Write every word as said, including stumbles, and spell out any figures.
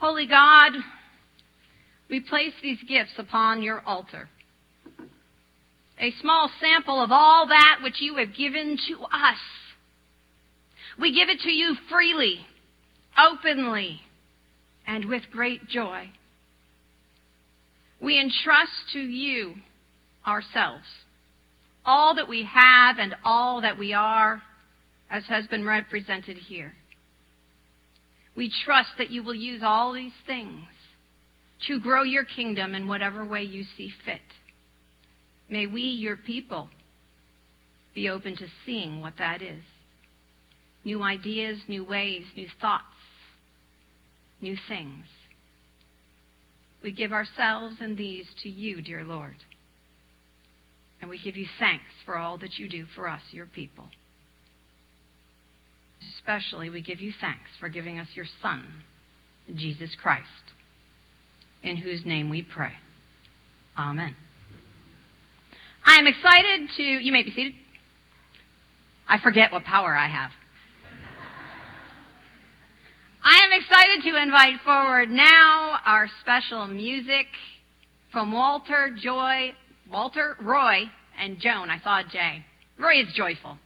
Holy God, we place these gifts upon your altar. A small sample of all that which you have given to us. We give it to you freely, openly, and with great joy. We entrust to you ourselves, all that we have and all that we are, as has been represented here. We trust that you will use all these things to grow your kingdom in whatever way you see fit. May we, your people, be open to seeing what that is. New ideas, new ways, new thoughts, new things. We give ourselves and these to you, dear Lord. And we give you thanks for all that you do for us, your people. Especially, we give you thanks for giving us your Son, Jesus Christ, in whose name we pray. Amen. I am excited to... You may be seated. I forget what power I have. I am excited to invite forward now our special music from Walter, Joy, Walter, Roy, and Joan. I saw a J. Roy is joyful.